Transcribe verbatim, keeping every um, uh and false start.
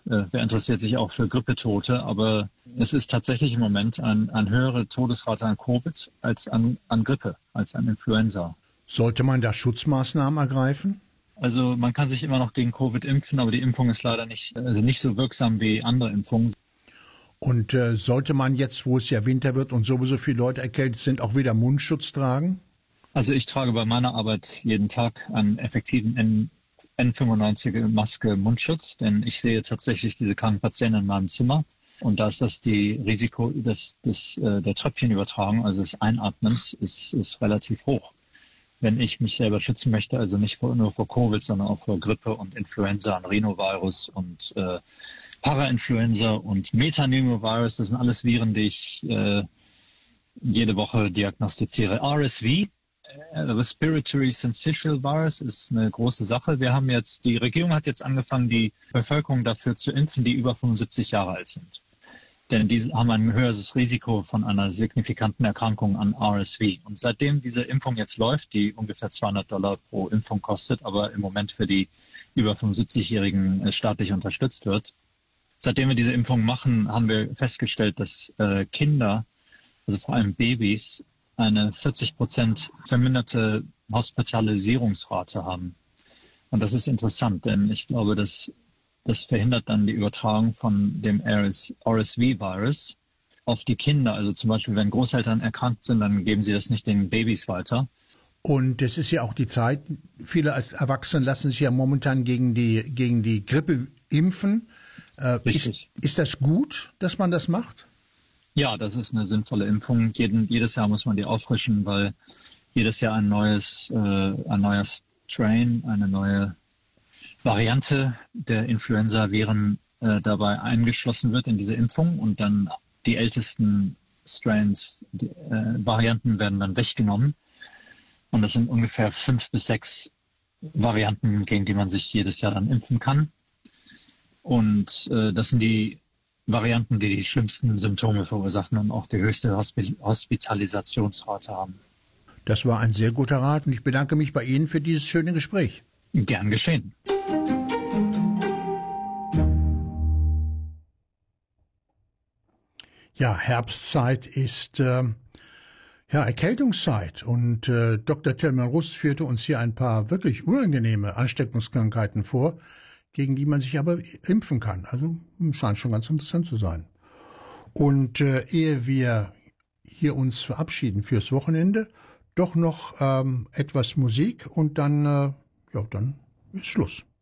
äh, wer interessiert sich auch für Grippetote, aber es ist tatsächlich im Moment ein, eine höhere Todesrate an Covid als an, an Grippe, als an Influenza. Sollte man da Schutzmaßnahmen ergreifen? Also man kann sich immer noch gegen Covid impfen, aber die Impfung ist leider nicht, also nicht so wirksam wie andere Impfungen. Und äh, sollte man jetzt, wo es ja Winter wird und sowieso viele Leute erkältet sind, auch wieder Mundschutz tragen? Also ich trage bei meiner Arbeit jeden Tag einen effektiven N fünfundneunzig Maske Mundschutz, denn ich sehe tatsächlich diese kranken Patienten in meinem Zimmer. Und da ist das die Risiko des, des, äh, der Tröpfchenübertragung, also des Einatmens, ist, ist relativ hoch. Wenn ich mich selber schützen möchte, also nicht nur vor Covid, sondern auch vor Grippe und Influenza und Rhinovirus und äh, Parainfluenza und Metapneumovirus, das sind alles Viren, die ich äh, jede Woche diagnostiziere. R S V, äh, Respiratory Syncytial Virus, ist eine große Sache. Wir haben jetzt, die Regierung hat jetzt angefangen, die Bevölkerung dafür zu impfen, die über fünfundsiebzig Jahre alt sind. Denn die haben ein höheres Risiko von einer signifikanten Erkrankung an R S V. Und seitdem diese Impfung jetzt läuft, die ungefähr zweihundert Dollar pro Impfung kostet, aber im Moment für die über fünfundsiebzig-Jährigen staatlich unterstützt wird, seitdem wir diese Impfung machen, haben wir festgestellt, dass äh, Kinder, also vor allem Babys, eine vierzig Prozent verminderte Hospitalisierungsrate haben. Und das ist interessant, denn ich glaube, dass das verhindert dann die Übertragung von dem R S V-Virus auf die Kinder. Also zum Beispiel, wenn Großeltern erkrankt sind, dann geben sie das nicht den Babys weiter. Und es ist ja auch die Zeit, viele als Erwachsene lassen sich ja momentan gegen die, gegen die Grippe impfen. Äh, Richtig. Ist, ist das gut, dass man das macht? Ja, das ist eine sinnvolle Impfung. Jeden, jedes Jahr muss man die auffrischen, weil jedes Jahr ein neues, äh, ein neuer Strain, eine neue Variante der Influenza-Viren äh, dabei eingeschlossen wird in diese Impfung und dann die ältesten Strains, die, äh, Varianten werden dann weggenommen. Und das sind ungefähr fünf bis sechs Varianten, gegen die man sich jedes Jahr dann impfen kann. Und äh, das sind die Varianten, die die schlimmsten Symptome verursachen und auch die höchste Hospi- Hospitalisationsrate haben. Das war ein sehr guter Rat und ich bedanke mich bei Ihnen für dieses schöne Gespräch. Gern geschehen. Ja, Herbstzeit ist äh, ja Erkältungszeit und äh, Doktor Tilman Rust führte uns hier ein paar wirklich unangenehme Ansteckungskrankheiten vor, gegen die man sich aber impfen kann. Also scheint schon ganz interessant zu sein. Und äh, ehe wir hier uns verabschieden fürs Wochenende, doch noch ähm, etwas Musik und dann, äh, ja, dann ist Schluss.